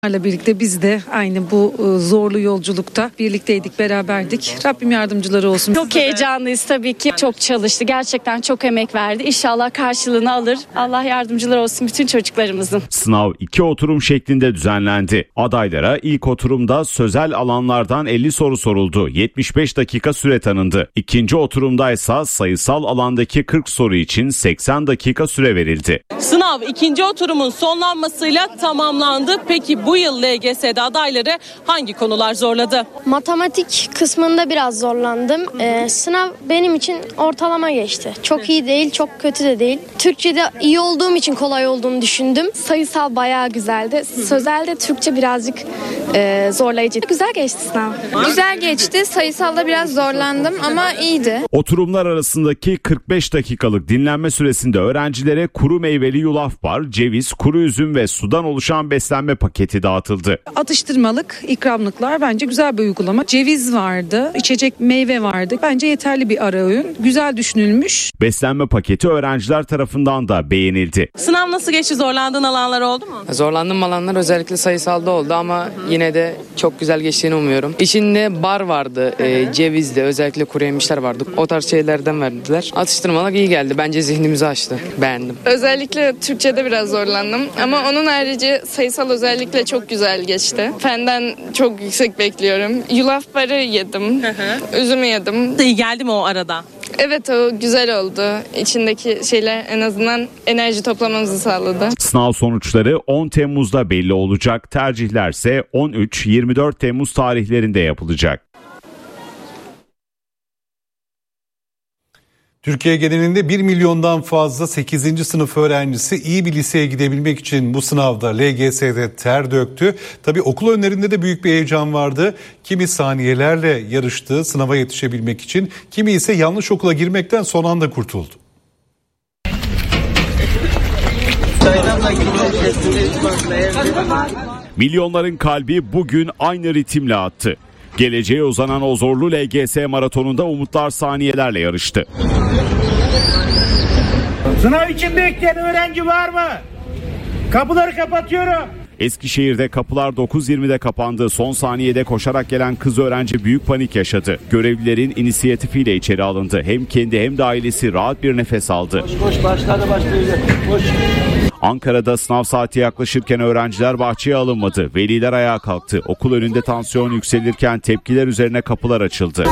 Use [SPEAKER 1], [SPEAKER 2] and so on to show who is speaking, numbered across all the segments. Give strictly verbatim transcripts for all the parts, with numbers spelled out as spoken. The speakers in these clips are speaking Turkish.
[SPEAKER 1] birlikte biz de aynı bu zorlu yolculukta birlikteydik, beraberdik. Rabbim yardımcıları olsun.
[SPEAKER 2] Çok heyecanlıyız tabii ki. Çok çalıştı. Gerçekten çok emek verdi. İnşallah karşılığını alır. Allah yardımcıları olsun bütün çocuklarımızın.
[SPEAKER 3] Sınav iki oturum şeklinde düzenlendi. Adaylara ilk oturumda sözel alanlardan elli soru soruldu. yetmiş beş dakika süre tanındı. İkinci oturumda ise sayısal alandaki kırk soru için seksen dakika süre verildi.
[SPEAKER 4] Sınav ikinci oturumun sonlanmasıyla tamamlandı. Peki bu yıl L G S'de adayları hangi konular zorladı?
[SPEAKER 5] Matematik kısmında biraz zorlandım. Ee, sınav benim için ortalama geçti. Çok iyi değil, çok kötü de değil. Türkçe'de iyi olduğum için kolay olduğunu düşündüm. Sayısal bayağı güzeldi. Sözelde Türkçe birazcık e, zorlayıcı. Güzel geçti sınav.
[SPEAKER 6] Güzel geçti. Sayısalda biraz zorlandım ama iyiydi.
[SPEAKER 3] Oturumlar arasındaki kırk beş dakikalık dinlenme süresinde öğrencilere kuru meyveli yulaf bar, ceviz, kuru üzüm ve sudan oluşan beslenme paketi dağıtıldı.
[SPEAKER 1] Atıştırmalık, ikramlıklar bence güzel bir uygulama. Ceviz vardı, içecek meyve vardı. Bence yeterli bir ara öğün. Güzel düşünülmüş.
[SPEAKER 3] Beslenme paketi öğrenciler tarafından da beğenildi.
[SPEAKER 4] Sınav nasıl geçti? Zorlandığın alanlar oldu mu?
[SPEAKER 7] Zorlandığım alanlar özellikle sayısalda oldu ama yine de çok güzel geçtiğini umuyorum. İçinde bar vardı, e, cevizli, özellikle kuru yemişler vardı. O tarz şeylerden verdiler. Atıştırmalık iyi geldi. Bence zihnimizi açtı. Beğendim.
[SPEAKER 6] Özellikle Türkçe'de biraz zorlandım ama onun harici sayısal özellikle çok güzel geçti. Fenden çok yüksek bekliyorum. Yulaf barı yedim, üzümü yedim.
[SPEAKER 4] İyi geldi mi o arada?
[SPEAKER 6] Evet, o güzel oldu. İçindeki şeyler en azından enerji toplamamızı sağladı.
[SPEAKER 3] Sınav sonuçları on Temmuz'da belli olacak. Tercihlerse on üç yirmi dört Temmuz tarihlerinde yapılacak.
[SPEAKER 8] Türkiye genelinde bir milyondan fazla sekizinci sınıf öğrencisi iyi bir liseye gidebilmek için bu sınavda L G S'de ter döktü. Tabii okul önlerinde de büyük bir heyecan vardı. Kimi saniyelerle yarıştı sınava yetişebilmek için, kimi ise yanlış okula girmekten son anda kurtuldu.
[SPEAKER 3] Milyonların kalbi bugün aynı ritimle attı. Geleceğe uzanan o zorlu L G S maratonunda umutlar saniyelerle yarıştı.
[SPEAKER 9] Sınav için bekleyen öğrenci var mı? Kapıları kapatıyorum.
[SPEAKER 3] Eskişehir'de kapılar dokuz yirmide kapandı. Son saniyede koşarak gelen kız öğrenci büyük panik yaşadı. Görevlilerin inisiyatifiyle içeri alındı. Hem kendi hem de ailesi rahat bir nefes aldı.
[SPEAKER 9] Koş koş başladı başlayacak. Koş.
[SPEAKER 3] Ankara'da sınav saati yaklaşırken öğrenciler bahçeye alınmadı. Veliler ayağa kalktı. Okul önünde tansiyon yükselirken tepkiler üzerine kapılar açıldı.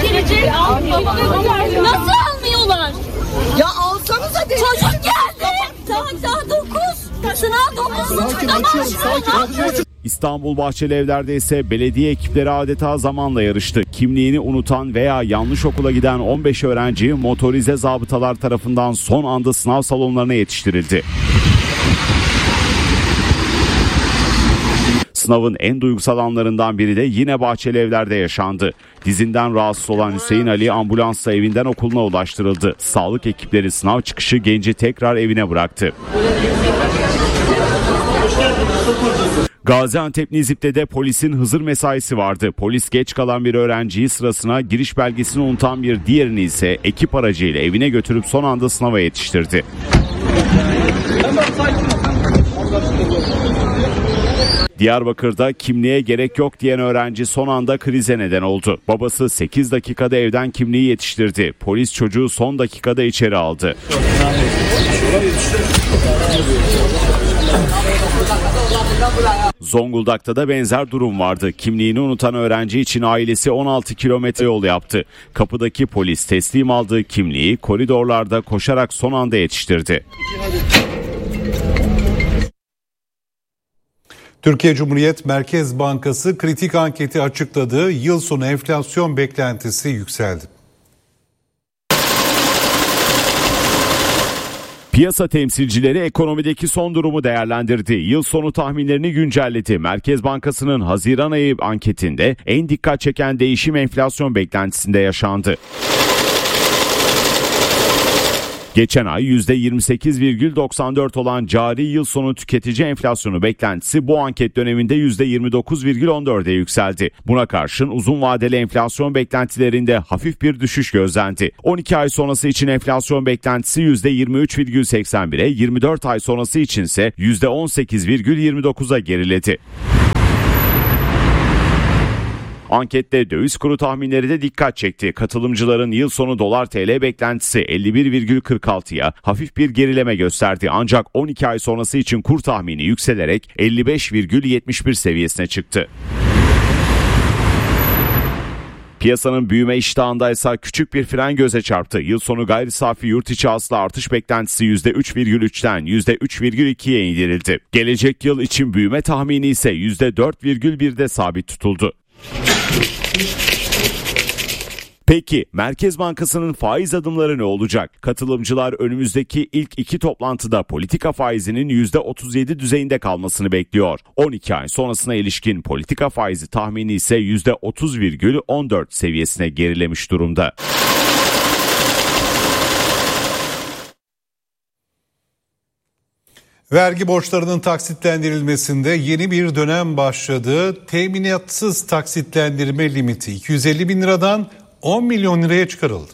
[SPEAKER 10] Nasıl almıyorlar? Ya alsanıza de. Çocuk geldi. Saat daha dokuz. Sınav dokuz buçukta başlıyor.
[SPEAKER 3] İstanbul Bahçelievler'de ise belediye ekipleri adeta zamanla yarıştı. Kimliğini unutan veya yanlış okula giden on beş öğrenci motorize zabıtalar tarafından son anda sınav salonlarına yetiştirildi. Sınavın en duygusal anlarından biri de yine Bahçelievler'de yaşandı. Dizinden rahatsız olan Hüseyin Ali ambulansla evinden okuluna ulaştırıldı. Sağlık ekipleri sınav çıkışı genci tekrar evine bıraktı. Gaziantep Nizip'te de polisin Hızır mesaisi vardı. Polis geç kalan bir öğrenciyi sırasına, giriş belgesini unutan bir diğerini ise ekip aracıyla evine götürüp son anda sınava yetiştirdi. Diyarbakır'da kimliğe gerek yok diyen öğrenci son anda krize neden oldu. Babası sekiz dakikada evden kimliği yetiştirdi. Polis çocuğu son dakikada içeri aldı. Zonguldak'ta da benzer durum vardı. Kimliğini unutan öğrenci için ailesi on altı kilometre yol yaptı. Kapıdaki polis teslim aldığı kimliği koridorlarda koşarak son anda yetiştirdi.
[SPEAKER 8] Türkiye Cumhuriyet Merkez Bankası kritik anketi açıkladı. Yıl sonu enflasyon beklentisi yükseldi.
[SPEAKER 3] Piyasa temsilcileri ekonomideki son durumu değerlendirdi. Yıl sonu tahminlerini güncelledi. Merkez Bankası'nın Haziran ayı anketinde en dikkat çeken değişim enflasyon beklentisinde yaşandı. Geçen ay yüzde yirmi sekiz virgül doksan dört olan cari yıl sonu tüketici enflasyonu beklentisi bu anket döneminde yüzde yirmi dokuz virgül on dörde yükseldi. Buna karşın uzun vadeli enflasyon beklentilerinde hafif bir düşüş gözlendi. on iki ay sonrası için enflasyon beklentisi yüzde yirmi üç virgül seksen bire, yirmi dört ay sonrası içinse yüzde on sekiz virgül yirmi dokuza geriledi. Ankette döviz kuru tahminleri de dikkat çekti. Katılımcıların yıl sonu dolar T L beklentisi elli bir virgül kırk altıya hafif bir gerileme gösterdi. Ancak on iki ay sonrası için kur tahmini yükselerek elli beş virgül yetmiş bir seviyesine çıktı. Piyasanın büyüme iştahındaysa küçük bir fren göze çarptı. Yıl sonu gayri safi yurt içi hasıla artış beklentisi yüzde üç virgül üçten yüzde üç virgül ikiye indirildi. Gelecek yıl için büyüme tahmini ise yüzde dört virgül birde sabit tutuldu. Peki Merkez Bankası'nın faiz adımları ne olacak? Katılımcılar önümüzdeki ilk iki toplantıda politika faizinin yüzde otuz yedi düzeyinde kalmasını bekliyor. on iki ay sonrasına ilişkin politika faizi tahmini ise yüzde otuz virgül on dört seviyesine gerilemiş durumda.
[SPEAKER 8] Vergi borçlarının taksitlendirilmesinde yeni bir dönem başladı. Teminatsız taksitlendirme limiti iki yüz elli bin liradan on milyon liraya çıkarıldı.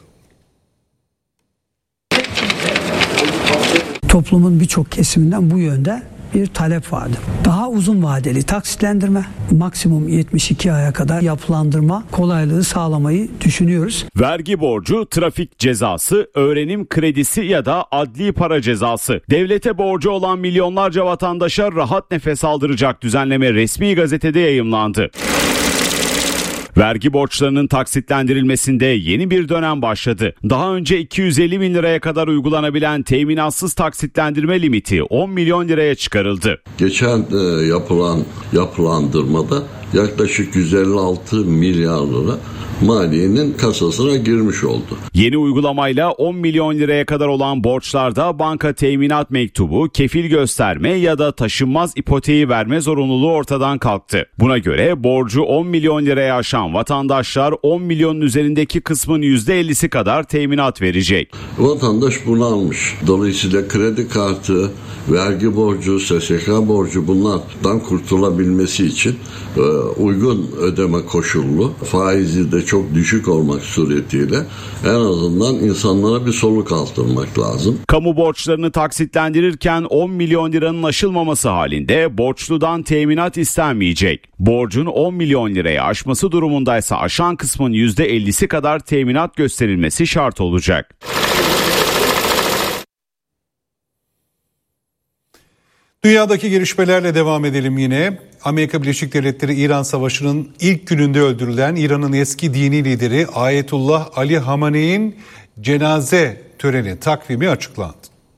[SPEAKER 11] Toplumun birçok kesiminden bu yönde bir talep vardı. Daha uzun vadeli taksitlendirme, maksimum yetmiş iki aya kadar yapılandırma kolaylığı sağlamayı düşünüyoruz.
[SPEAKER 3] Vergi borcu, trafik cezası, öğrenim kredisi ya da adli para cezası. Devlete borcu olan milyonlarca vatandaşa rahat nefes aldıracak düzenleme resmi gazetede yayımlandı. Vergi borçlarının taksitlendirilmesinde yeni bir dönem başladı. Daha önce iki yüz elli bin liraya kadar uygulanabilen teminatsız taksitlendirme limiti on milyon liraya çıkarıldı.
[SPEAKER 12] Geçen e, yapılan yapılandırmada yaklaşık yüz elli altı milyar lira maliyenin kasasına girmiş oldu.
[SPEAKER 3] Yeni uygulamayla on milyon liraya kadar olan borçlarda banka teminat mektubu, kefil gösterme ya da taşınmaz ipoteği verme zorunluluğu ortadan kalktı. Buna göre borcu on milyon liraya aşan vatandaşlar on milyonun üzerindeki kısmın yüzde ellisi kadar teminat verecek.
[SPEAKER 12] Vatandaş bunu almış. Dolayısıyla kredi kartı, vergi borcu, S S K borcu bunlardan kurtulabilmesi için e, uygun ödeme koşullu, faizi de çok düşük olmak suretiyle en azından insanlara bir soluk aldırmak lazım.
[SPEAKER 3] Kamu borçlarını taksitlendirirken on milyon liranın aşılmaması halinde borçludan teminat istenmeyecek. Borcun on milyon liraya aşması durumundaysa aşan kısmın yüzde ellisi kadar teminat gösterilmesi şart olacak.
[SPEAKER 8] Dünyadaki gelişmelerle devam edelim yine. Amerika Birleşik Devletleri İran Savaşı'nın ilk gününde öldürülen İran'ın eski dini lideri Ayetullah Ali Hamenei'nin cenaze töreni takvimi açıklandı.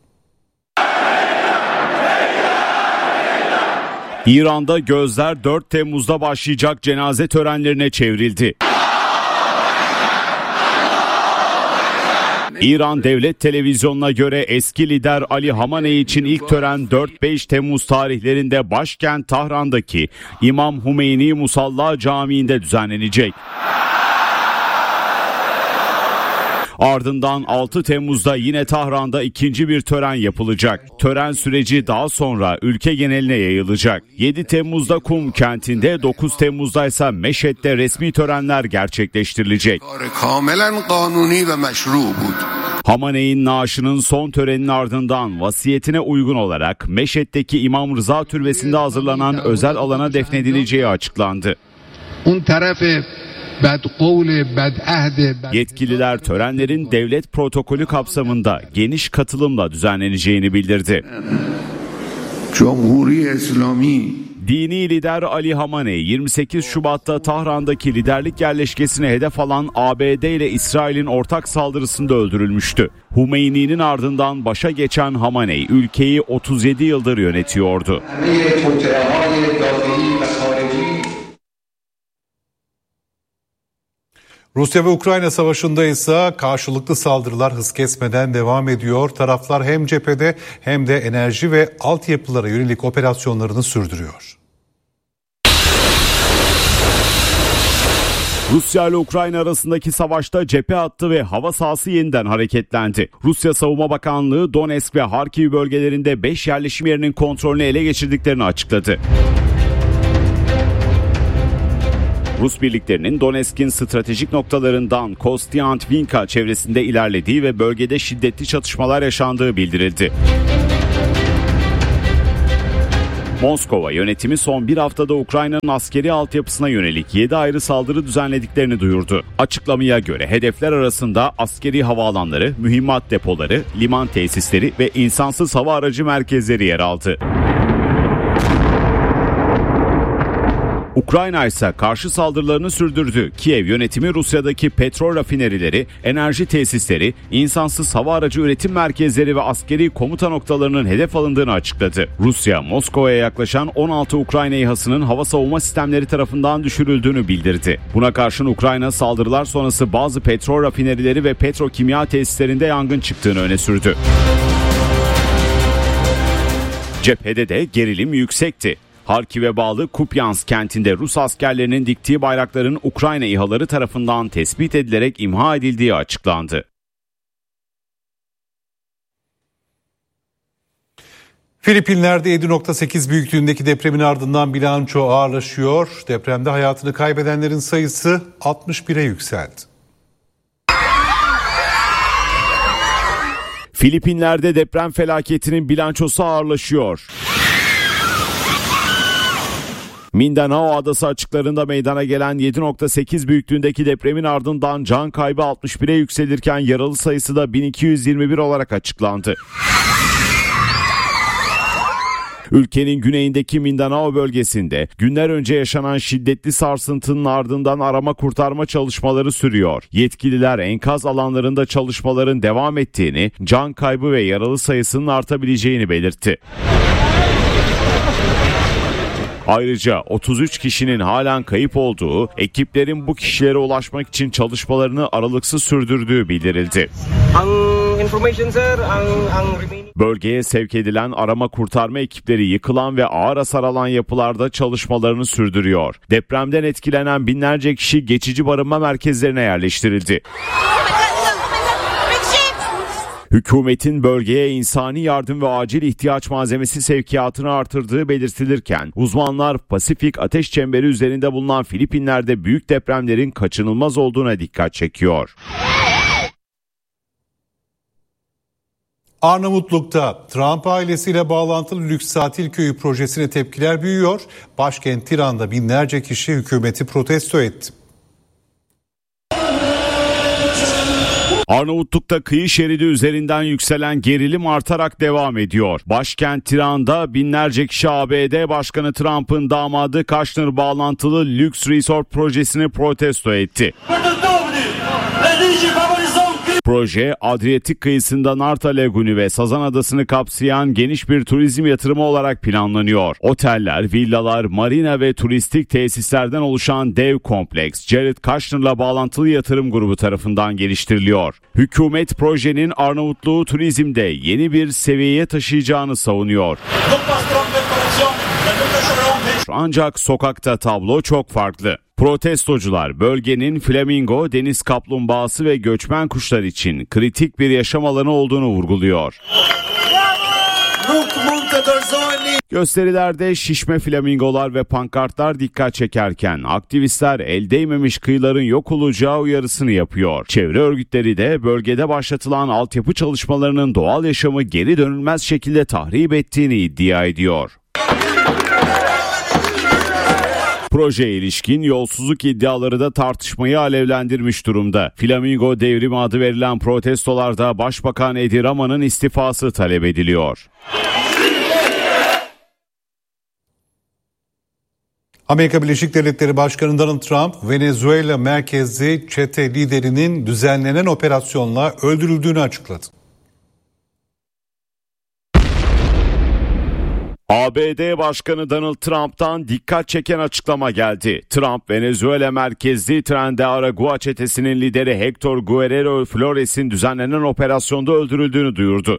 [SPEAKER 3] İran'da gözler dört Temmuz'da başlayacak cenaze törenlerine çevrildi. İran Devlet Televizyonu'na göre eski lider Ali Hamenei için ilk tören dört beş Temmuz tarihlerinde başkent Tahran'daki İmam Hümeyni Musalla Camii'nde düzenlenecek. Ardından altı Temmuz'da yine Tahran'da ikinci bir tören yapılacak. Tören süreci daha sonra ülke geneline yayılacak. yedi Temmuz'da Kum kentinde, dokuz Temmuz'da ise Meşhed'de resmi törenler gerçekleştirilecek. Hamenei'nin naaşının son töreninin ardından vasiyetine uygun olarak Meşhed'deki İmam Rıza Türbesi'nde hazırlanan özel alana defnedileceği açıklandı. Yetkililer törenlerin devlet protokolü kapsamında geniş katılımla düzenleneceğini bildirdi. Dini lider Ali Hamenei yirmi sekiz Şubat'ta Tahran'daki liderlik yerleşkesine hedef alan A B D ile İsrail'in ortak saldırısında öldürülmüştü. Hümeyni'nin ardından başa geçen Hamenei ülkeyi otuz yedi yıldır yönetiyordu.
[SPEAKER 8] Rusya ve Ukrayna savaşında ise karşılıklı saldırılar hız kesmeden devam ediyor. Taraflar hem cephede hem de enerji ve altyapılara yönelik operasyonlarını sürdürüyor.
[SPEAKER 3] Rusya ile Ukrayna arasındaki savaşta cephe hattı ve hava sahası yeniden hareketlendi. Rusya Savunma Bakanlığı Donetsk ve Harkiv bölgelerinde beş yerleşim yerinin kontrolünü ele geçirdiklerini açıkladı. Rus birliklerinin Donetsk'in stratejik noktalarından Kostyantvinka çevresinde ilerlediği ve bölgede şiddetli çatışmalar yaşandığı bildirildi. Moskova yönetimi son bir haftada Ukrayna'nın askeri altyapısına yönelik yedi ayrı saldırı düzenlediklerini duyurdu. Açıklamaya göre hedefler arasında askeri havaalanları, mühimmat depoları, liman tesisleri ve insansız hava aracı merkezleri yer aldı. Ukrayna ise karşı saldırılarını sürdürdü. Kiev yönetimi Rusya'daki petrol rafinerileri, enerji tesisleri, insansız hava aracı üretim merkezleri ve askeri komuta noktalarının hedef alındığını açıkladı. Rusya, Moskova'ya yaklaşan on altı Ukrayna İHA'sının hava savunma sistemleri tarafından düşürüldüğünü bildirdi. Buna karşın Ukrayna saldırılar sonrası bazı petrol rafinerileri ve petrokimya tesislerinde yangın çıktığını öne sürdü. Cephede de gerilim yüksekti. Harkiv'e bağlı Kupyansk kentinde Rus askerlerinin diktiği bayrakların Ukrayna İHA'ları tarafından tespit edilerek imha edildiği açıklandı.
[SPEAKER 8] Filipinler'de yedi nokta sekiz büyüklüğündeki depremin ardından bilanço ağırlaşıyor. Depremde hayatını kaybedenlerin sayısı altmış bire yükseldi.
[SPEAKER 3] Filipinler'de deprem felaketinin bilançosu ağırlaşıyor. Mindanao adası açıklarında meydana gelen yedi nokta sekiz büyüklüğündeki depremin ardından can kaybı altmış bire yükselirken yaralı sayısı da bin iki yüz yirmi bir olarak açıklandı. Ülkenin güneyindeki Mindanao bölgesinde günler önce yaşanan şiddetli sarsıntının ardından arama kurtarma çalışmaları sürüyor. Yetkililer enkaz alanlarında çalışmaların devam ettiğini, can kaybı ve yaralı sayısının artabileceğini belirtti. Ayrıca otuz üç kişinin halen kayıp olduğu, ekiplerin bu kişilere ulaşmak için çalışmalarını aralıksız sürdürdüğü bildirildi. Bölgeye sevk edilen arama kurtarma ekipleri yıkılan ve ağır hasar alan yapılarda çalışmalarını sürdürüyor. Depremden etkilenen binlerce kişi geçici barınma merkezlerine yerleştirildi. Hükümetin bölgeye insani yardım ve acil ihtiyaç malzemesi sevkiyatını artırdığı belirtilirken, uzmanlar Pasifik ateş çemberi üzerinde bulunan Filipinler'de büyük depremlerin kaçınılmaz olduğuna dikkat çekiyor.
[SPEAKER 8] Arnavutluk'ta Trump ailesiyle bağlantılı lüks tatil köyü projesine tepkiler büyüyor. Başkent Tiran'da binlerce kişi hükümeti protesto etti.
[SPEAKER 3] Arnavutluk'ta kıyı şeridi üzerinden yükselen gerilim artarak devam ediyor. Başkent Tiran'da binlerce kişi A B D Başkanı Trump'ın damadı Kushner bağlantılı lüks resort projesini protesto etti. Proje, Adriyatik kıyısında Narta Laguni ve Sazan Adası'nı kapsayan geniş bir turizm yatırımı olarak planlanıyor. Oteller, villalar, marina ve turistik tesislerden oluşan dev kompleks, Jared Kushner'la bağlantılı yatırım grubu tarafından geliştiriliyor. Hükümet projenin Arnavutluğu turizmde yeni bir seviyeye taşıyacağını savunuyor. Ancak sokakta tablo çok farklı. Protestocular bölgenin flamingo, deniz kaplumbağası ve göçmen kuşlar için kritik bir yaşam alanı olduğunu vurguluyor. Gösterilerde şişme flamingolar ve pankartlar dikkat çekerken aktivistler el değmemiş kıyıların yok olacağı uyarısını yapıyor. Çevre örgütleri de bölgede başlatılan altyapı çalışmalarının doğal yaşamı geri dönülmez şekilde tahrip ettiğini iddia ediyor. Projeye ilişkin yolsuzluk iddiaları da tartışmayı alevlendirmiş durumda. Flamingo devrimi adı verilen protestolarda Başbakan Edi Rama'nın istifası talep ediliyor.
[SPEAKER 8] Amerika Birleşik Devletleri Başkanı Donald Trump, Venezuela merkezli çete liderinin düzenlenen operasyonla öldürüldüğünü açıkladı.
[SPEAKER 3] A B D Başkanı Donald Trump'tan dikkat çeken açıklama geldi. Trump, Venezuela merkezli Tren de Aragua çetesinin lideri Hector Guerrero Flores'in düzenlenen operasyonda öldürüldüğünü duyurdu.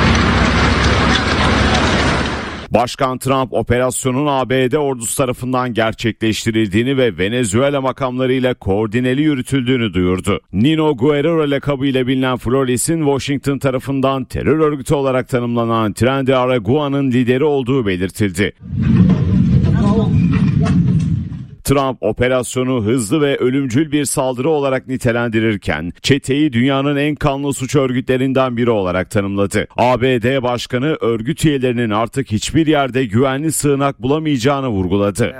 [SPEAKER 3] Başkan Trump operasyonun A B D ordusu tarafından gerçekleştirildiğini ve Venezuela makamlarıyla koordineli yürütüldüğünü duyurdu. Nino Guerrero lakabıyla bilinen Flores'in Washington tarafından terör örgütü olarak tanımlanan Tren de Aragua'nın lideri olduğu belirtildi. Trump operasyonu hızlı ve ölümcül bir saldırı olarak nitelendirirken çeteyi dünyanın en kanlı suç örgütlerinden biri olarak tanımladı. A B D Başkanı örgüt üyelerinin artık hiçbir yerde güvenli sığınak bulamayacağını vurguladı.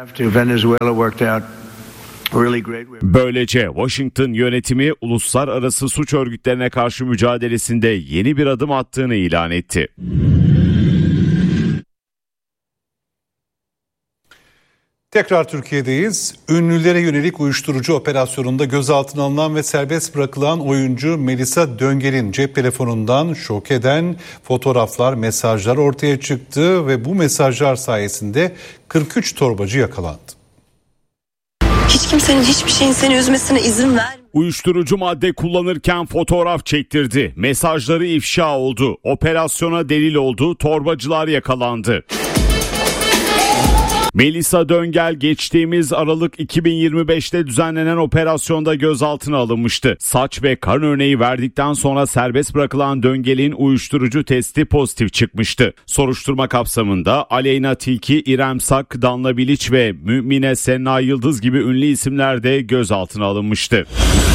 [SPEAKER 3] Böylece Washington yönetimi uluslararası suç örgütlerine karşı mücadelesinde yeni bir adım attığını ilan etti.
[SPEAKER 8] Tekrar Türkiye'deyiz. Ünlülere yönelik uyuşturucu operasyonunda gözaltına alınan ve serbest bırakılan oyuncu Melisa Döngel'in cep telefonundan şok eden fotoğraflar, mesajlar ortaya çıktı ve bu mesajlar sayesinde kırk üç torbacı yakalandı.
[SPEAKER 13] Hiç kimsenin hiçbir şeyin seni üzmesine izin ver.
[SPEAKER 3] Uyuşturucu madde kullanırken fotoğraf çektirdi. Mesajları ifşa oldu. Operasyona delil oldu. Torbacılar yakalandı. Melisa Döngel geçtiğimiz Aralık iki bin yirmi beşte düzenlenen operasyonda gözaltına alınmıştı. Saç ve kan örneği verdikten sonra serbest bırakılan Döngel'in uyuşturucu testi pozitif çıkmıştı. Soruşturma kapsamında Aleyna Tilki, İrem Sak, Danla Bilic ve Mümine Senna Yıldız gibi ünlü isimler de gözaltına alınmıştı.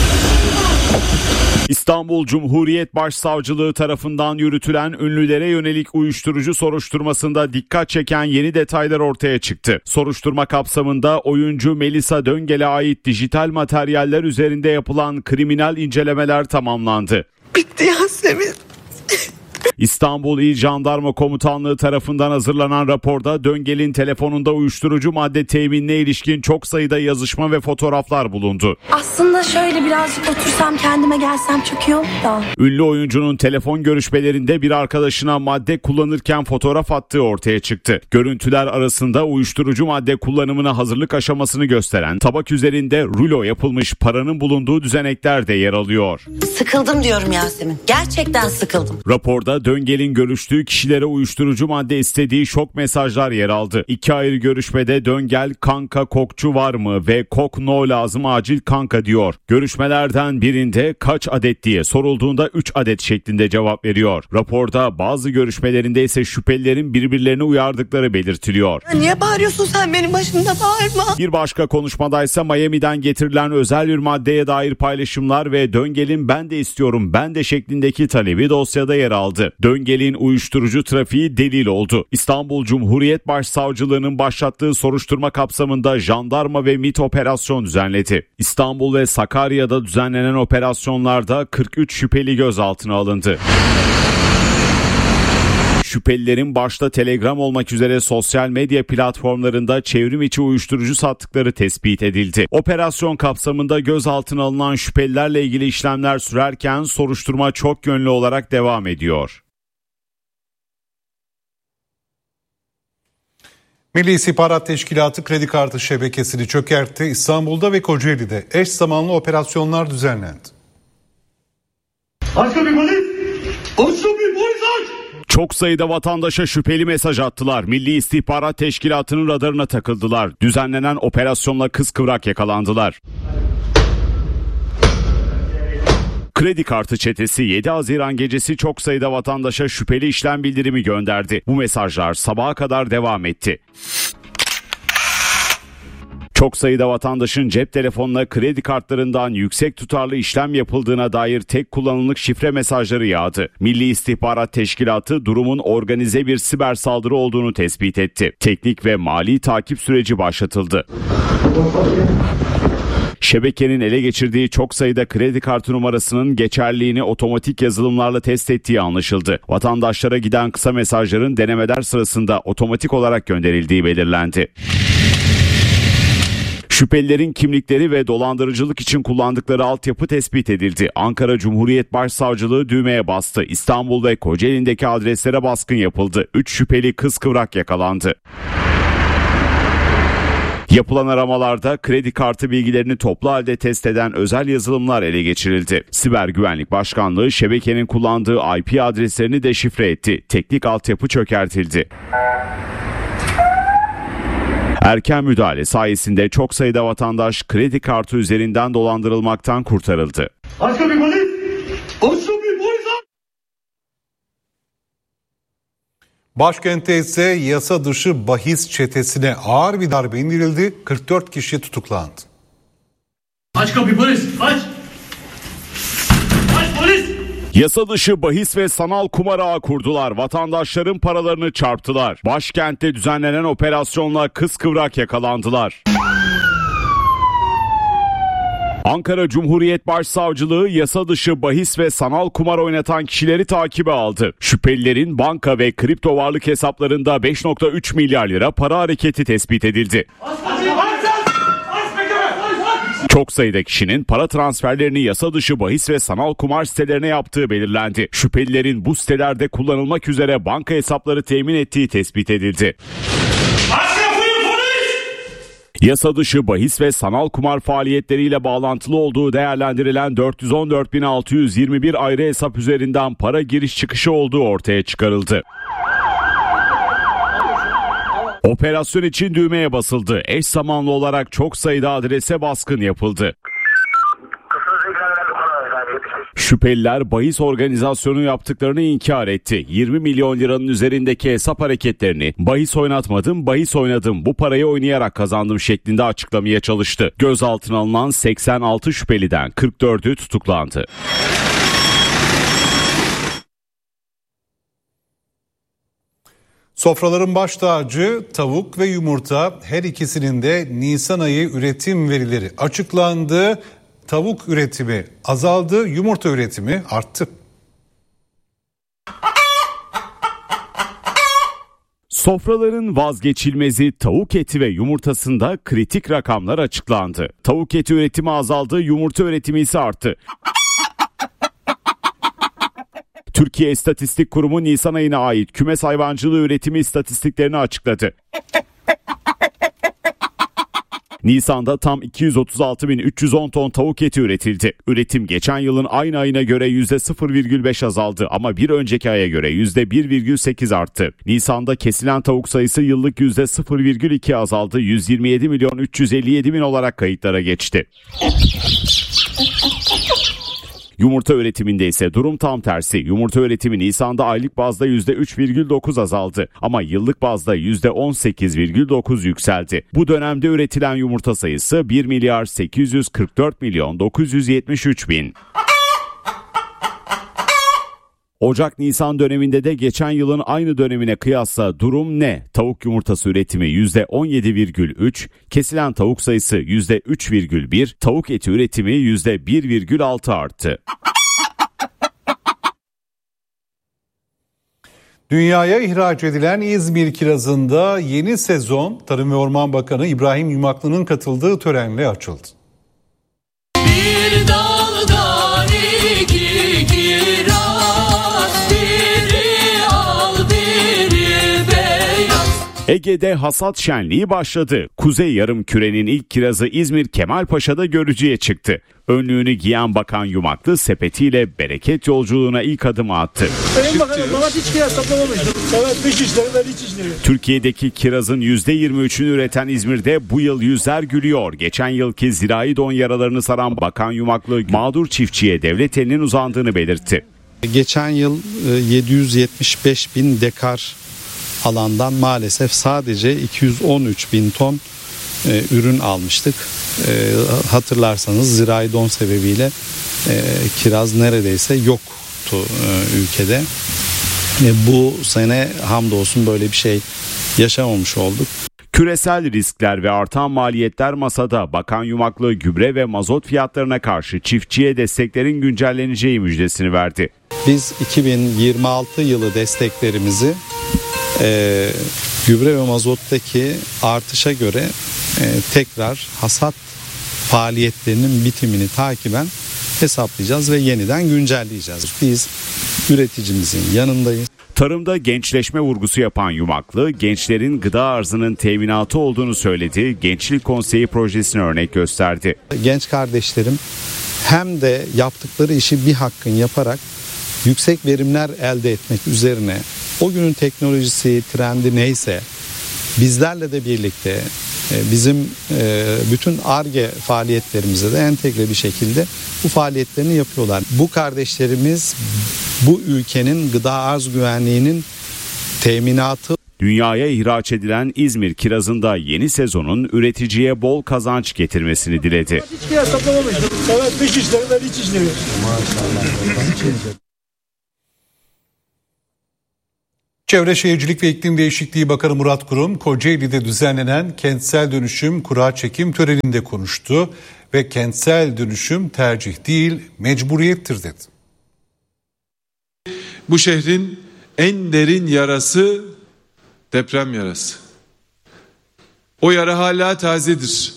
[SPEAKER 3] İstanbul Cumhuriyet Başsavcılığı tarafından yürütülen ünlülere yönelik uyuşturucu soruşturmasında dikkat çeken yeni detaylar ortaya çıktı. Soruşturma kapsamında oyuncu Melisa Döngel'e ait dijital materyaller üzerinde yapılan kriminal incelemeler tamamlandı.
[SPEAKER 13] Bitti Yasemin.
[SPEAKER 3] İstanbul İl Jandarma Komutanlığı tarafından hazırlanan raporda Döngel'in telefonunda uyuşturucu madde teminine ilişkin çok sayıda yazışma ve fotoğraflar bulundu.
[SPEAKER 13] Aslında şöyle birazcık otursam kendime gelsem çok iyi olur da.
[SPEAKER 3] Ünlü oyuncunun telefon görüşmelerinde bir arkadaşına madde kullanırken fotoğraf attığı ortaya çıktı. Görüntüler arasında uyuşturucu madde kullanımına hazırlık aşamasını gösteren tabak üzerinde rulo yapılmış paranın bulunduğu düzenekler de yer alıyor.
[SPEAKER 13] Sıkıldım diyorum Yasemin. Gerçekten sıkıldım.
[SPEAKER 3] Raporda Döngel'in görüştüğü kişilere uyuşturucu madde istediği şok mesajlar yer aldı. İki ayrı görüşmede Döngel kanka kokçu var mı ve kok no lazım acil kanka diyor. Görüşmelerden birinde kaç adet diye sorulduğunda üç adet şeklinde cevap veriyor. Raporda bazı görüşmelerinde ise şüphelilerin birbirlerini uyardıkları belirtiliyor.
[SPEAKER 13] Ya niye bağırıyorsun sen benim başımda, bağırma.
[SPEAKER 3] Bir başka konuşmadaysa Miami'den getirilen özel bir maddeye dair paylaşımlar ve Döngel'in ben de istiyorum ben de şeklindeki talebi dosyada yer aldı. Döngel'in uyuşturucu trafiği delil oldu. İstanbul Cumhuriyet Başsavcılığı'nın başlattığı soruşturma kapsamında jandarma ve MİT operasyon düzenledi. İstanbul ve Sakarya'da düzenlenen operasyonlarda kırk üç şüpheli gözaltına alındı. Şüphelilerin başta Telegram olmak üzere sosyal medya platformlarında çevrim içi uyuşturucu sattıkları tespit edildi. Operasyon kapsamında gözaltına alınan şüphelilerle ilgili işlemler sürerken soruşturma çok yönlü olarak devam ediyor.
[SPEAKER 8] Milli İstihbarat Teşkilatı kredi kartı şebekesini çökertti. İstanbul'da ve Kocaeli'de eş zamanlı operasyonlar düzenlendi.
[SPEAKER 3] Çok sayıda vatandaşa şüpheli mesaj attılar. Milli İstihbarat Teşkilatı'nın radarına takıldılar. Düzenlenen operasyonla kıskıvrak yakalandılar. Kredi kartı çetesi yedi Haziran gecesi çok sayıda vatandaşa şüpheli işlem bildirimi gönderdi. Bu mesajlar sabaha kadar devam etti. Çok sayıda vatandaşın cep telefonuna kredi kartlarından yüksek tutarlı işlem yapıldığına dair tek kullanımlık şifre mesajları yağdı. Milli İstihbarat Teşkilatı durumun organize bir siber saldırı olduğunu tespit etti. Teknik ve mali takip süreci başlatıldı. Şebekenin ele geçirdiği çok sayıda kredi kartı numarasının geçerliliğini otomatik yazılımlarla test ettiği anlaşıldı. Vatandaşlara giden kısa mesajların denemeler sırasında otomatik olarak gönderildiği belirlendi. Şüphelilerin kimlikleri ve dolandırıcılık için kullandıkları altyapı tespit edildi. Ankara Cumhuriyet Başsavcılığı düğmeye bastı. İstanbul ve Kocaeli'ndeki adreslere baskın yapıldı. üç şüpheli kıskıvrak yakalandı. Yapılan aramalarda kredi kartı bilgilerini toplu halde test eden özel yazılımlar ele geçirildi. Siber Güvenlik Başkanlığı şebekenin kullandığı I P adreslerini deşifre etti. Teknik altyapı çökertildi. Erken müdahale sayesinde çok sayıda vatandaş kredi kartı üzerinden dolandırılmaktan kurtarıldı.
[SPEAKER 8] Başkentte ise yasa dışı bahis çetesine ağır bir darbe indirildi. kırk dört kişi tutuklandı.
[SPEAKER 9] Aç kapıyı polis, aç! Aç polis!
[SPEAKER 3] Yasa dışı bahis ve sanal kumar ağı kurdular. Vatandaşların paralarını çarptılar. Başkentte düzenlenen operasyonla kıskıvrak yakalandılar. Ankara Cumhuriyet Başsavcılığı yasa dışı bahis ve sanal kumar oynatan kişileri takibe aldı. Şüphelilerin banka ve kripto varlık hesaplarında beş virgül üç milyar lira para hareketi tespit edildi. Çok sayıda kişinin para transferlerini yasa dışı bahis ve sanal kumar sitelerine yaptığı belirlendi. Şüphelilerin bu sitelerde kullanılmak üzere banka hesapları temin ettiği tespit edildi. Yasa dışı bahis ve sanal kumar faaliyetleriyle bağlantılı olduğu değerlendirilen dört yüz on dört bin altı yüz yirmi bir ayrı hesap üzerinden para giriş çıkışı olduğu ortaya çıkarıldı. Operasyon için düğmeye basıldı. Eş zamanlı olarak çok sayıda adrese baskın yapıldı. Şüpheliler bahis organizasyonu yaptıklarını inkar etti. yirmi milyon liranın üzerindeki hesap hareketlerini bahis oynatmadım, bahis oynadım, bu parayı oynayarak kazandım şeklinde açıklamaya çalıştı. Gözaltına alınan seksen altı şüpheliden kırk dördü tutuklandı.
[SPEAKER 8] Sofraların baş tacı tavuk ve yumurta, her ikisinin de Nisan ayı üretim verileri açıklandı. Tavuk üretimi azaldı, yumurta üretimi arttı.
[SPEAKER 3] Sofraların vazgeçilmezi tavuk eti ve yumurtasında kritik rakamlar açıklandı. Tavuk eti üretimi azaldı, yumurta üretimi ise arttı. Türkiye İstatistik Kurumu Nisan ayına ait kümes hayvancılığı üretimi istatistiklerini açıkladı. Nisan'da tam iki yüz otuz altı bin üç yüz on ton tavuk eti üretildi. Üretim geçen yılın aynı ayına göre yüzde sıfır virgül beş azaldı ama bir önceki aya göre yüzde bir virgül sekiz arttı. Nisan'da kesilen tavuk sayısı yıllık yüzde sıfır virgül iki azaldı. yüz yirmi yedi milyon üç yüz elli yedi bin olarak kayıtlara geçti. Yumurta üretiminde ise durum tam tersi. Yumurta üretimi Nisan'da aylık bazda yüzde üç virgül dokuz azaldı ama yıllık bazda yüzde on sekiz virgül dokuz yükseldi. Bu dönemde üretilen yumurta sayısı bir milyar sekiz yüz kırk dört milyon dokuz yüz yetmiş üç bin. Ocak-Nisan döneminde de geçen yılın aynı dönemine kıyasla durum ne? Tavuk yumurtası üretimi yüzde on yedi virgül üç, kesilen tavuk sayısı yüzde üç virgül bir, tavuk eti üretimi yüzde bir virgül altı arttı.
[SPEAKER 8] Dünyaya ihraç edilen İzmir kirazında yeni sezon Tarım ve Orman Bakanı İbrahim Yumaklı'nın katıldığı törenle açıldı.
[SPEAKER 10] Bir daldan iki kiraz, biri al biri beyaz.
[SPEAKER 3] Ege'de hasat şenliği başladı. Kuzey Yarımküre'nin ilk kirazı İzmir Kemalpaşa'da görücüye çıktı. Önlüğünü giyen Bakan Yumaklı sepetiyle bereket yolculuğuna ilk adımı attı.
[SPEAKER 9] Sayın Bakanım, bana hiç kiraz toplamamıştım. Evet, dış işleri, ben iç işleri.
[SPEAKER 3] Türkiye'deki kirazın yüzde yirmi üçünü üreten İzmir'de bu yıl yüzler gülüyor. Geçen yılki zirai don yaralarını saran Bakan Yumaklı mağdur çiftçiye devlet elinin uzandığını belirtti.
[SPEAKER 14] Geçen yıl yedi yüz yetmiş beş bin dekar alandan maalesef sadece iki yüz on üç bin ton e, ürün almıştık. E, hatırlarsanız zirai don sebebiyle e, kiraz neredeyse yoktu e, ülkede. E, bu sene hamdolsun böyle bir şey yaşamamış olduk.
[SPEAKER 3] Küresel riskler ve artan maliyetler masada. Bakan Yumaklı gübre ve mazot fiyatlarına karşı çiftçiye desteklerin güncelleneceği müjdesini verdi.
[SPEAKER 14] Biz iki bin yirmi altı yılı desteklerimizi e, gübre ve mazottaki artışa göre e, tekrar hasat faaliyetlerinin bitimini takiben hesaplayacağız ve yeniden güncelleyeceğiz. Biz üreticimizin yanındayız.
[SPEAKER 3] Tarımda gençleşme vurgusu yapan Yumaklı, gençlerin gıda arzının teminatı olduğunu söyledi. Gençlik Konseyi projesine örnek gösterdi.
[SPEAKER 14] Genç kardeşlerim hem de yaptıkları işi bir hakkın yaparak yüksek verimler elde etmek üzerine o günün teknolojisi, trendi neyse bizlerle de birlikte bizim bütün Ar-Ge faaliyetlerimize de entegre bir şekilde bu faaliyetlerini yapıyorlar. Bu kardeşlerimiz bu ülkenin gıda arz güvenliğinin teminatı.
[SPEAKER 3] Dünyaya ihraç edilen İzmir kirazında yeni sezonun üreticiye bol kazanç getirmesini diledi.
[SPEAKER 9] Hiç kıyas toplamamıştım. Evet, dış işleri ben iç işleri.
[SPEAKER 8] Çevre Şehircilik ve İklim Değişikliği Bakanı Murat Kurum, Kocaeli'de düzenlenen kentsel dönüşüm kura çekim töreninde konuştu ve kentsel dönüşüm tercih değil mecburiyettir dedi.
[SPEAKER 15] Bu şehrin en derin yarası deprem yarası. O yara hala tazedir.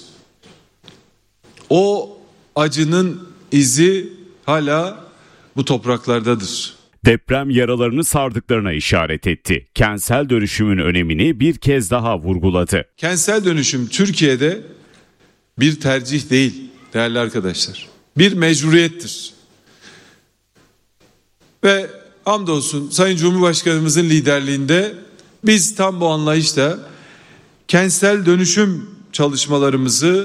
[SPEAKER 15] O acının izi hala bu topraklardadır.
[SPEAKER 3] Deprem yaralarını sardıklarına işaret etti. Kentsel dönüşümün önemini bir kez daha vurguladı.
[SPEAKER 15] Kentsel dönüşüm Türkiye'de bir tercih değil değerli arkadaşlar. Bir mecburiyettir. Ve hamdolsun Sayın Cumhurbaşkanımızın liderliğinde biz tam bu anlayışla kentsel dönüşüm çalışmalarımızı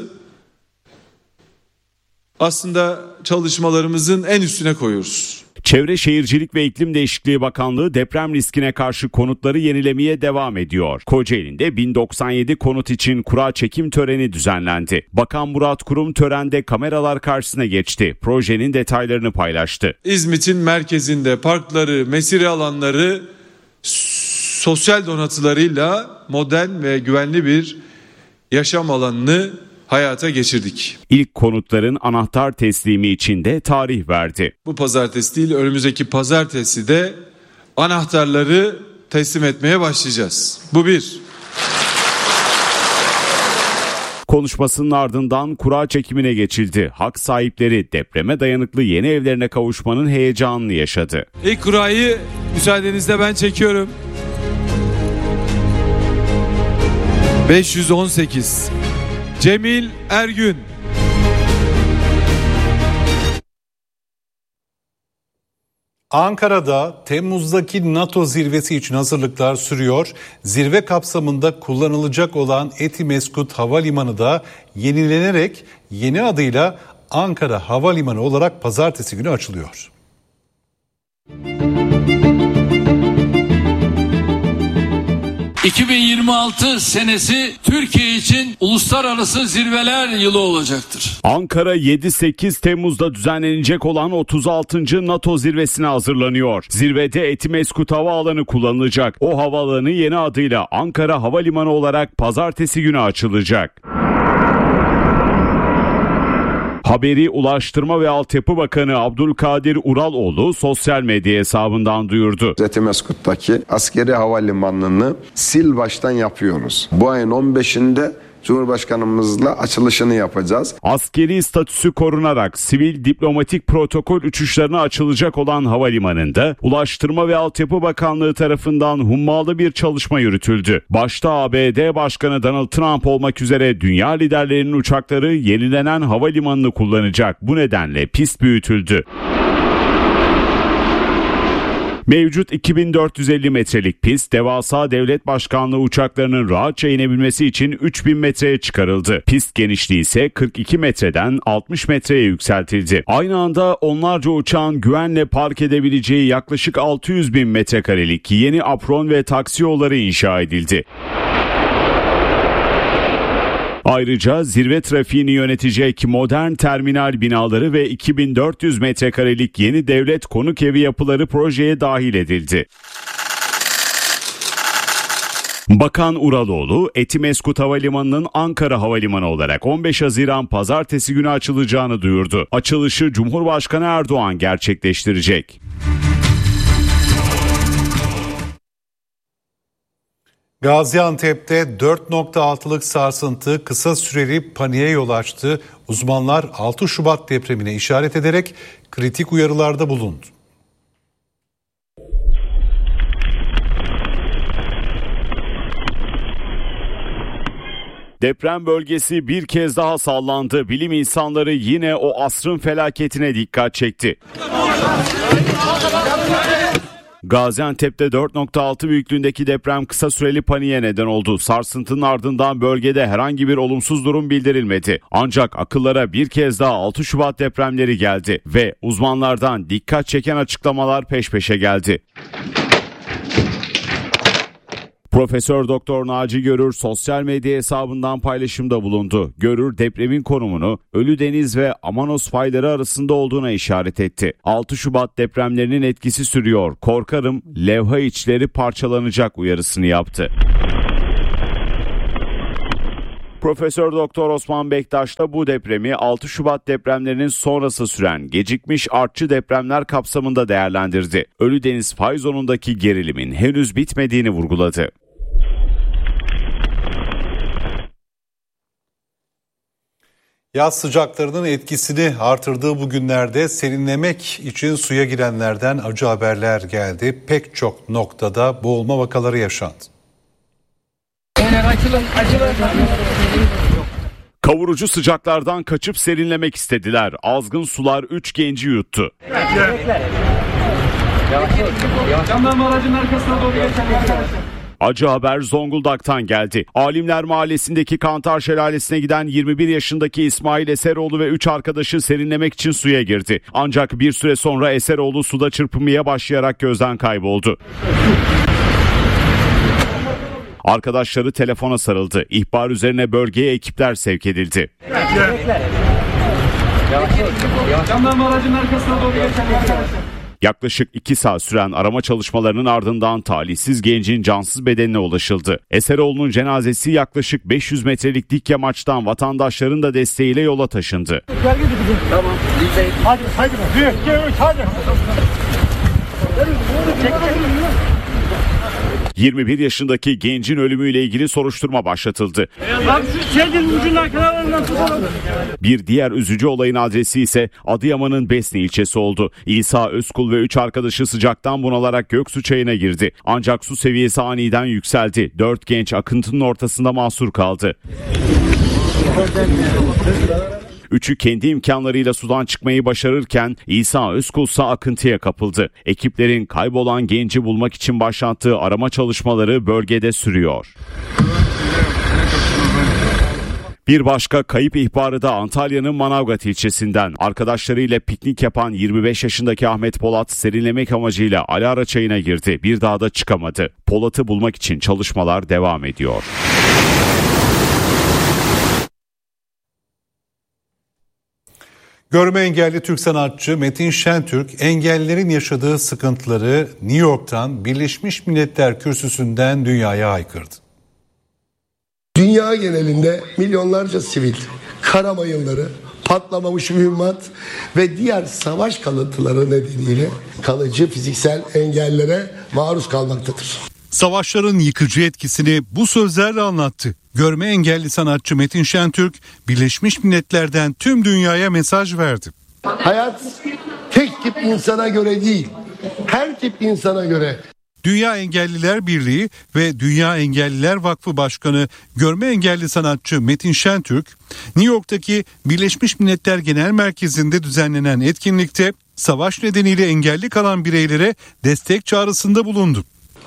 [SPEAKER 15] aslında çalışmalarımızın en üstüne koyuyoruz.
[SPEAKER 3] Çevre Şehircilik ve İklim Değişikliği Bakanlığı deprem riskine karşı konutları yenilemeye devam ediyor. Kocaeli'nde bin doksan yedi konut için kura çekim töreni düzenlendi. Bakan Murat Kurum törende kameralar karşısına geçti. Projenin detaylarını paylaştı.
[SPEAKER 15] İzmit'in merkezinde parkları, mesire alanları sosyal donatılarıyla modern ve güvenli bir yaşam alanını hayata geçirdik.
[SPEAKER 3] İlk konutların anahtar teslimi için de tarih verdi.
[SPEAKER 15] Bu pazartesi değil, önümüzdeki pazartesi de anahtarları teslim etmeye başlayacağız. Bu bir.
[SPEAKER 3] Konuşmasının ardından kura çekimine geçildi. Hak sahipleri depreme dayanıklı yeni evlerine kavuşmanın heyecanını yaşadı.
[SPEAKER 15] İlk kurayı müsaadenizle ben çekiyorum. beş yüz on sekiz Cemil Ergün.
[SPEAKER 8] Ankara'da Temmuz'daki NATO zirvesi için hazırlıklar sürüyor. Zirve kapsamında kullanılacak olan Etimeskut Havalimanı da yenilenerek yeni adıyla Ankara Havalimanı olarak pazartesi günü açılıyor.
[SPEAKER 16] iki bin yirmi altı senesi Türkiye için uluslararası zirveler yılı olacaktır.
[SPEAKER 3] Ankara yedi sekiz Temmuz'da düzenlenecek olan otuz altıncı NATO zirvesine hazırlanıyor. Zirvede Etimeskut Havaalanı kullanılacak. O havaalanı yeni adıyla Ankara Havalimanı olarak pazartesi günü açılacak. Haberi Ulaştırma ve Altyapı Bakanı Abdülkadir Uraloğlu sosyal medya hesabından duyurdu.
[SPEAKER 17] Etimeskut'taki askeri havalimanını sil baştan yapıyoruz. Bu ayın on beşinde Cumhurbaşkanımızla açılışını yapacağız.
[SPEAKER 3] Askeri statüsü korunarak sivil diplomatik protokol uçuşlarına açılacak olan havalimanında Ulaştırma ve Altyapı Bakanlığı tarafından hummalı bir çalışma yürütüldü. Başta A B D Başkanı Donald Trump olmak üzere dünya liderlerinin uçakları yenilenen havalimanını kullanacak. Bu nedenle pist büyütüldü. Mevcut iki bin dört yüz elli metrelik pist devasa devlet başkanlığı uçaklarının rahatça inebilmesi için üç bin metreye çıkarıldı. Pist genişliği ise kırk iki metreden altmış metreye yükseltildi. Aynı anda onlarca uçağın güvenle park edebileceği yaklaşık altı yüz bin metrekarelik yeni apron ve taksi yolları inşa edildi. Ayrıca zirve trafiğini yönetecek modern terminal binaları ve iki bin dört yüz metrekarelik yeni devlet konuk evi yapıları projeye dahil edildi. Bakan Uraloğlu, Etimeskut Havalimanı'nın Ankara Havalimanı olarak on beş Haziran pazartesi günü açılacağını duyurdu. Açılışı Cumhurbaşkanı Erdoğan gerçekleştirecek.
[SPEAKER 8] Gaziantep'te dört nokta altılık sarsıntı kısa süreli paniğe yol açtı. Uzmanlar altı Şubat depremine işaret ederek kritik uyarılarda bulundu.
[SPEAKER 3] Deprem bölgesi bir kez daha sallandı. Bilim insanları yine o asrın felaketine dikkat çekti. Gaziantep'te dört nokta altı büyüklüğündeki deprem kısa süreli paniğe neden oldu. Sarsıntının ardından bölgede herhangi bir olumsuz durum bildirilmedi. Ancak akıllara bir kez daha altı Şubat depremleri geldi ve uzmanlardan dikkat çeken açıklamalar peş peşe geldi. Profesör Doktor Naci Görür sosyal medya hesabından paylaşımda bulundu. Görür depremin konumunu Ölüdeniz ve Amanos fayları arasında olduğuna işaret etti. altı Şubat depremlerinin etkisi sürüyor. Korkarım levha içleri parçalanacak uyarısını yaptı. Profesör Doktor Osman Bektaş da bu depremi altı Şubat depremlerinin sonrası süren gecikmiş artçı depremler kapsamında değerlendirdi. Ölüdeniz fay zonundaki gerilimin henüz bitmediğini vurguladı.
[SPEAKER 8] Yaz sıcaklarının etkisini artırdığı bu günlerde serinlemek için suya girenlerden acı haberler geldi. Pek çok noktada boğulma vakaları yaşandı.
[SPEAKER 3] Kavurucu sıcaklardan kaçıp serinlemek istediler. Azgın sular üç genci yuttu. Acı haber Zonguldak'tan geldi. Alimler Mahallesi'ndeki Kantar Şelalesi'ne giden yirmi bir yaşındaki İsmail Eseroğlu ve üç arkadaşı serinlemek için suya girdi. Ancak bir süre sonra Eseroğlu suda çırpınmaya başlayarak gözden kayboldu. Arkadaşları telefona sarıldı. İhbar üzerine bölgeye ekipler sevk edildi. Yaklaşık iki saat süren arama çalışmalarının ardından talihsiz gencin cansız bedenine ulaşıldı. Eseroğlu'nun cenazesi yaklaşık beş yüz metrelik dik yamaçtan vatandaşların da desteğiyle yola taşındı.
[SPEAKER 9] Tamam. Hadi hadi. Bir, iki, üç, hadi.
[SPEAKER 3] yirmi bir yaşındaki gencin ölümüyle ilgili soruşturma başlatıldı. Bir diğer üzücü olayın adresi ise Adıyaman'ın Besni ilçesi oldu. İsa Özkul ve üç arkadaşı sıcaktan bunalarak Göksu Çayı'na girdi. Ancak su seviyesi aniden yükseldi. Dört genç akıntının ortasında mahsur kaldı. Üçü kendi imkanlarıyla sudan çıkmayı başarırken İsa Özkul ise akıntıya kapıldı. Ekiplerin kaybolan genci bulmak için başlattığı arama çalışmaları bölgede sürüyor. Bir başka kayıp ihbarı da Antalya'nın Manavgat ilçesinden. Arkadaşlarıyla piknik yapan yirmi beş yaşındaki Ahmet Polat serinlemek amacıyla Alara Çayı'na girdi. Bir daha da çıkamadı. Polat'ı bulmak için çalışmalar devam ediyor.
[SPEAKER 8] Görme engelli Türk sanatçı Metin Şentürk, engellilerin yaşadığı sıkıntıları New York'tan Birleşmiş Milletler Kürsüsü'nden dünyaya haykırdı.
[SPEAKER 18] Dünya genelinde milyonlarca sivil, kara mayınları, patlamamış mühimmat ve diğer savaş kalıntıları nedeniyle kalıcı fiziksel engellere maruz kalmaktadır.
[SPEAKER 8] Savaşların yıkıcı etkisini bu sözlerle anlattı. Görme engelli sanatçı Metin Şentürk, Birleşmiş Milletler'den tüm dünyaya mesaj verdi.
[SPEAKER 18] Hayat tek tip insana göre değil, her tip insana göre.
[SPEAKER 8] Dünya Engelliler Birliği ve Dünya Engelliler Vakfı Başkanı görme engelli sanatçı Metin Şentürk, New York'taki Birleşmiş Milletler Genel Merkezi'nde düzenlenen etkinlikte savaş nedeniyle engelli kalan bireylere destek çağrısında bulundu.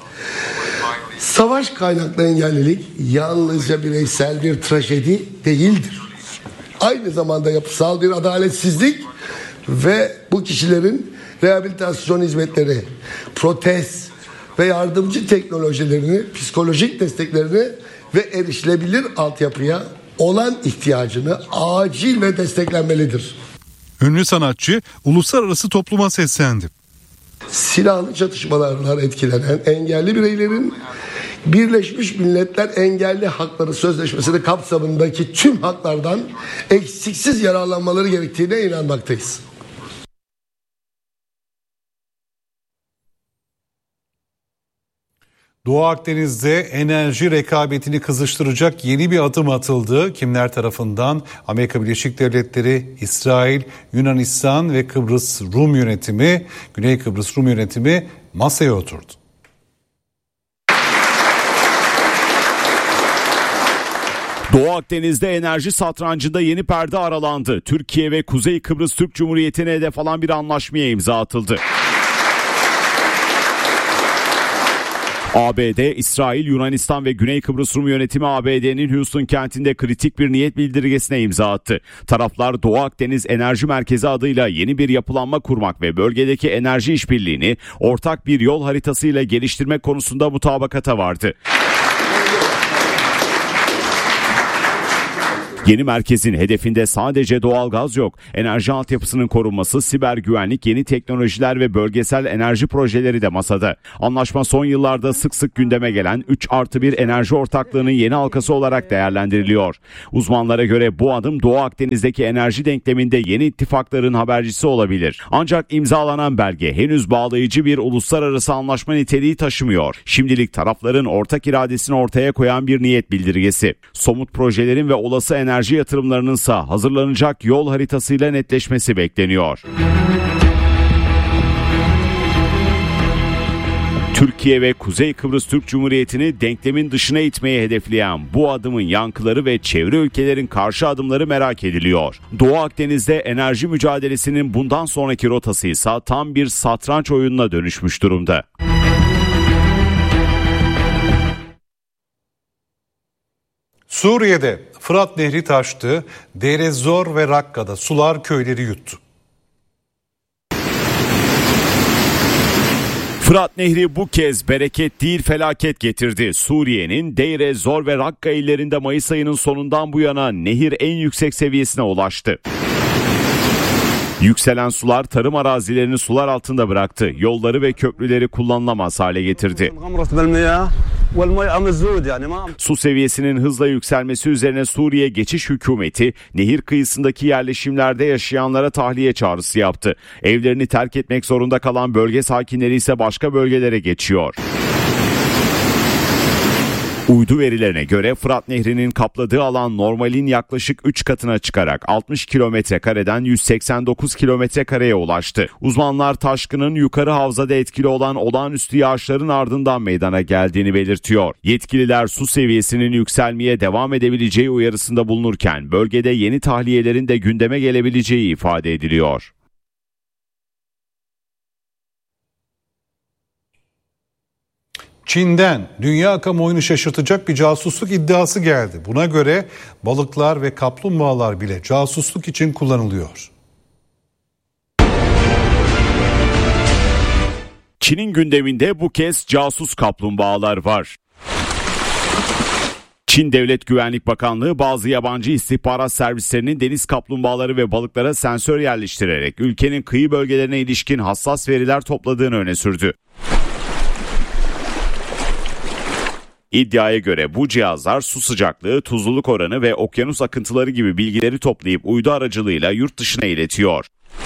[SPEAKER 18] Savaş kaynaklı engellilik yalnızca bireysel bir trajedi değildir. Aynı zamanda yapısal bir adaletsizlik ve bu kişilerin rehabilitasyon hizmetleri, protez ve yardımcı teknolojilerini, psikolojik desteklerini ve erişilebilir altyapıya olan ihtiyacını acil ve desteklenmelidir.
[SPEAKER 8] Ünlü sanatçı uluslararası topluma seslendi.
[SPEAKER 18] Silahlı çatışmalardan etkilenen engelli bireylerin Birleşmiş Milletler Engelli Hakları Sözleşmesi'nin kapsamındaki tüm haklardan eksiksiz yararlanmaları gerektiğine inanmaktayız.
[SPEAKER 8] Doğu Akdeniz'de enerji rekabetini kızıştıracak yeni bir adım atıldı. Kimler tarafından? Amerika Birleşik Devletleri, İsrail, Yunanistan ve Kıbrıs Rum yönetimi, Güney Kıbrıs Rum yönetimi masaya oturdu.
[SPEAKER 3] Doğu Akdeniz'de enerji satrancında yeni perde aralandı. Türkiye ve Kuzey Kıbrıs Türk Cumhuriyeti'ne hedef alan bir anlaşmaya imza atıldı. A B D, İsrail, Yunanistan ve Güney Kıbrıs Rum yönetimi A B D'nin Houston kentinde kritik bir niyet bildirgesine imza attı. Taraflar Doğu Akdeniz Enerji Merkezi adıyla yeni bir yapılanma kurmak ve bölgedeki enerji işbirliğini ortak bir yol haritasıyla geliştirmek konusunda mutabakata vardı. Yeni merkezin hedefinde sadece doğalgaz yok. Enerji altyapısının korunması, siber güvenlik, yeni teknolojiler ve bölgesel enerji projeleri de masada. Anlaşma son yıllarda sık sık gündeme gelen üç artı bir enerji ortaklığının yeni halkası olarak değerlendiriliyor. Uzmanlara göre bu adım Doğu Akdeniz'deki enerji denkleminde yeni ittifakların habercisi olabilir. Ancak imzalanan belge henüz bağlayıcı bir uluslararası anlaşma niteliği taşımıyor. Şimdilik tarafların ortak iradesini ortaya koyan bir niyet bildirgesi. Somut projelerin ve olası enerji Enerji yatırımlarının ise hazırlanacak yol haritasıyla netleşmesi bekleniyor. Türkiye ve Kuzey Kıbrıs Türk Cumhuriyeti'ni denklemin dışına itmeyi hedefleyen bu adımın yankıları ve çevre ülkelerin karşı adımları merak ediliyor. Doğu Akdeniz'de enerji mücadelesinin bundan sonraki rotası ise tam bir satranç oyununa dönüşmüş durumda.
[SPEAKER 8] Suriye'de Fırat Nehri taştı, Deir ez-Zor ve Rakka'da sular köyleri yuttu.
[SPEAKER 3] Fırat Nehri bu kez bereket değil felaket getirdi. Suriye'nin Deir ez-Zor ve Rakka illerinde Mayıs ayının sonundan bu yana nehir en yüksek seviyesine ulaştı. Yükselen sular tarım arazilerini sular altında bıraktı. Yolları ve köprüleri kullanılamaz hale getirdi. Su seviyesinin hızla yükselmesi üzerine Suriye Geçiş Hükümeti nehir kıyısındaki yerleşimlerde yaşayanlara tahliye çağrısı yaptı. Evlerini terk etmek zorunda kalan bölge sakinleri ise başka bölgelere geçiyor. Uydu verilerine göre Fırat Nehri'nin kapladığı alan normalin yaklaşık üç katına çıkarak altmış kilometre kareden yüz seksen dokuz kilometre kareye ulaştı. Uzmanlar taşkının yukarı havzada etkili olan olağanüstü yağışların ardından meydana geldiğini belirtiyor. Yetkililer su seviyesinin yükselmeye devam edebileceği uyarısında bulunurken bölgede yeni tahliyelerin de gündeme gelebileceği ifade ediliyor.
[SPEAKER 8] Çin'den dünya kamuoyunu şaşırtacak bir casusluk iddiası geldi. Buna göre balıklar ve kaplumbağalar bile casusluk için kullanılıyor.
[SPEAKER 3] Çin'in gündeminde bu kez casus kaplumbağalar var. Çin Devlet Güvenlik Bakanlığı bazı yabancı istihbarat servislerinin deniz kaplumbağaları ve balıklara sensör yerleştirerek ülkenin kıyı bölgelerine ilişkin hassas veriler topladığını öne sürdü. İddiaya göre bu cihazlar su sıcaklığı, tuzluluk oranı ve okyanus akıntıları gibi bilgileri toplayıp uydu aracılığıyla yurt dışına iletiyor.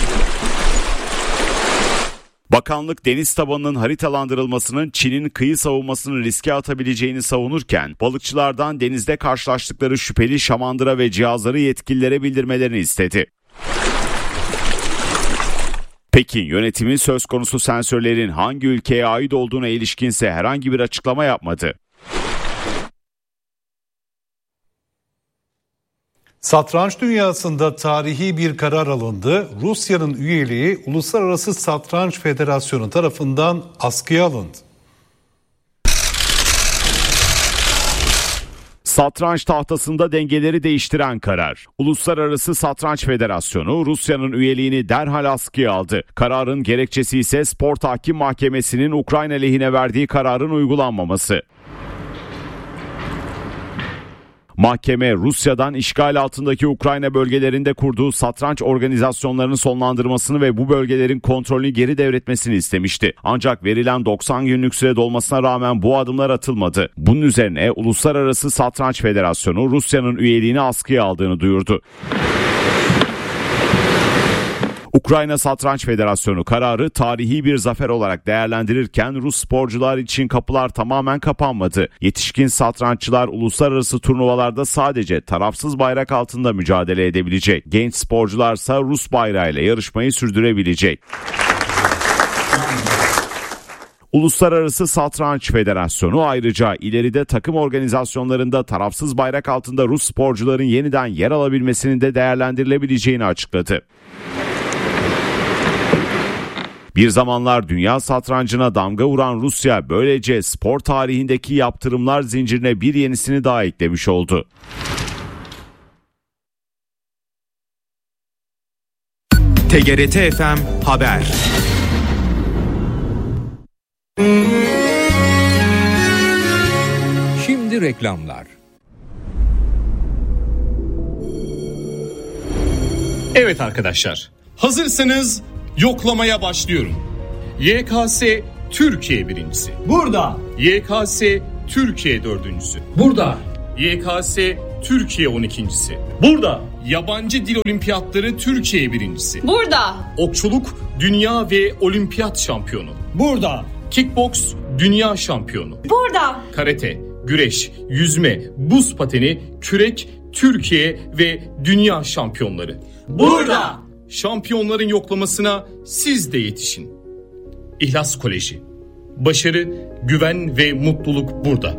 [SPEAKER 3] Bakanlık deniz tabanının haritalandırılmasının Çin'in kıyı savunmasını riske atabileceğini savunurken balıkçılardan denizde karşılaştıkları şüpheli şamandıra ve cihazları yetkililere bildirmelerini istedi. Pekin yönetimi söz konusu sensörlerin hangi ülkeye ait olduğuna ilişkinse herhangi bir açıklama yapmadı.
[SPEAKER 8] Satranç dünyasında tarihi bir karar alındı. Rusya'nın üyeliği Uluslararası Satranç Federasyonu tarafından askıya alındı.
[SPEAKER 3] Satranç tahtasında dengeleri değiştiren karar. Uluslararası Satranç Federasyonu Rusya'nın üyeliğini derhal askıya aldı. Kararın gerekçesi ise Spor Tahkim Mahkemesi'nin Ukrayna lehine verdiği kararın uygulanmaması. Mahkeme Rusya'dan işgal altındaki Ukrayna bölgelerinde kurduğu satranç organizasyonlarının sonlandırmasını ve bu bölgelerin kontrolünü geri devretmesini istemişti. Ancak verilen doksan günlük süre dolmasına rağmen bu adımlar atılmadı. Bunun üzerine Uluslararası Satranç Federasyonu Rusya'nın üyeliğini askıya aldığını duyurdu. Ukrayna Satranç Federasyonu kararı tarihi bir zafer olarak değerlendirirken Rus sporcular için kapılar tamamen kapanmadı. Yetişkin satranççılar uluslararası turnuvalarda sadece tarafsız bayrak altında mücadele edebilecek. Genç sporcularsa Rus bayrağıyla yarışmayı sürdürebilecek. Uluslararası Satranç Federasyonu ayrıca ileride takım organizasyonlarında tarafsız bayrak altında Rus sporcuların yeniden yer alabilmesinin de değerlendirilebileceğini açıkladı. Bir zamanlar dünya satrancına damga vuran Rusya böylece spor tarihindeki yaptırımlar zincirine bir yenisini daha eklemiş oldu.
[SPEAKER 19] T G R T F M Haber.
[SPEAKER 20] Şimdi reklamlar.
[SPEAKER 21] Evet arkadaşlar, hazırsanız yoklamaya başlıyorum. Y K S Türkiye birincisi.
[SPEAKER 9] Burada.
[SPEAKER 21] Y K S Türkiye dördüncüsü.
[SPEAKER 9] Burada.
[SPEAKER 21] Y K S Türkiye on ikincisi.
[SPEAKER 9] Burada.
[SPEAKER 21] Yabancı dil olimpiyatları Türkiye birincisi.
[SPEAKER 10] Burada.
[SPEAKER 21] Okçuluk dünya ve olimpiyat şampiyonu.
[SPEAKER 9] Burada.
[SPEAKER 21] Kickboks dünya şampiyonu.
[SPEAKER 10] Burada.
[SPEAKER 21] Karate, güreş, yüzme, buz pateni, kürek Türkiye ve dünya şampiyonları.
[SPEAKER 9] Burada.
[SPEAKER 21] Şampiyonların yoklamasına siz de yetişin. İhlas Koleji. Başarı, güven ve mutluluk burada.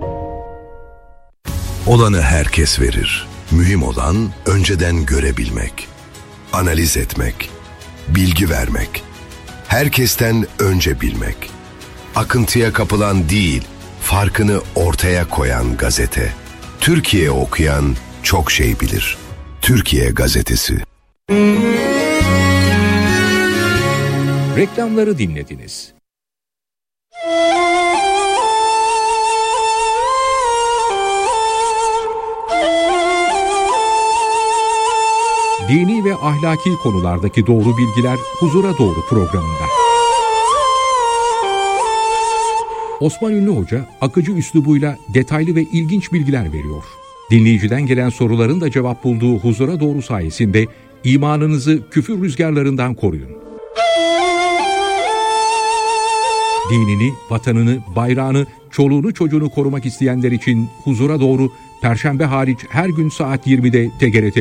[SPEAKER 22] Olanı herkes verir. Mühim olan önceden görebilmek, analiz etmek, bilgi vermek, herkesten önce bilmek. Akıntıya kapılan değil, farkını ortaya koyan gazete. Türkiye okuyan çok şey bilir. Türkiye Gazetesi.
[SPEAKER 20] Reklamları dinlediniz. Dini ve ahlaki konulardaki doğru bilgiler Huzura Doğru programında. Osman Ünlü Hoca akıcı üslubuyla detaylı ve ilginç bilgiler veriyor. Dinleyiciden gelen soruların da cevap bulduğu Huzura Doğru sayesinde imanınızı küfür rüzgarlarından koruyun. Dinini, vatanını, bayrağını, çoluğunu çocuğunu korumak isteyenler için Huzura Doğru Perşembe hariç her gün saat yirmide T G R T